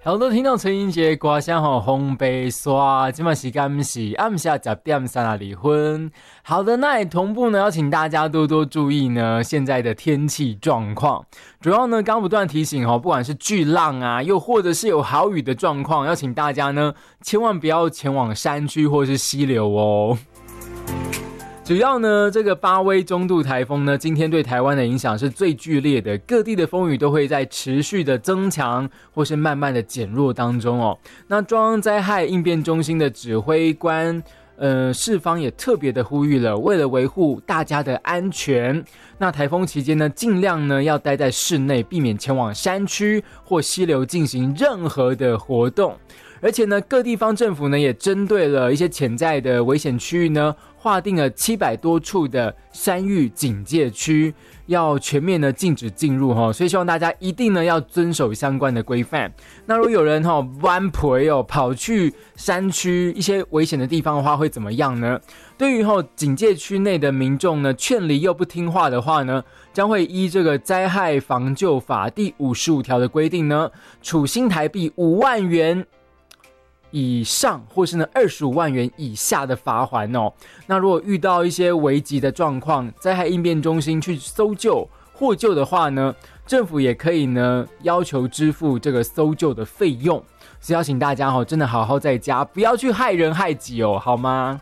好多听到陈英杰歌声吼风白沙，今晚时间是暗下10点32分。好的，那也同步呢，要请大家多多注意呢现在的天气状况。主要呢，刚不断提醒不管是巨浪啊，又或者是有豪雨的状况，要请大家呢千万不要前往山区或是溪流哦。主要呢，这个巴威中度台风呢，今天对台湾的影响是最剧烈的，各地的风雨都会在持续的增强或是慢慢的减弱当中哦。那中央灾害应变中心的指挥官世方也特别的呼吁了，为了维护大家的安全，那台风期间呢，尽量呢要待在室内，避免前往山区或溪流进行任何的活动。而且呢，各地方政府呢也针对了一些潜在的危险区域呢，划定了700多处的山域警戒区，要全面的禁止进入所以希望大家一定呢要遵守相关的规范。那如果有人弯腿跑去山区一些危险的地方的话，会怎么样呢？对于警戒区内的民众呢，劝离又不听话的话呢，将会依这个灾害防救法第55条的规定呢，处新台币5万元以上或是呢25万元以下的罚锾哦。那如果遇到一些危急的状况，灾害应变中心去搜救获救的话呢，政府也可以呢要求支付这个搜救的费用。所以要请大家真的好好在家，不要去害人害己哦，好吗？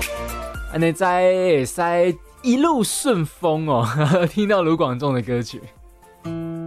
安内在塞一路顺风哦，听到卢广仲的歌曲。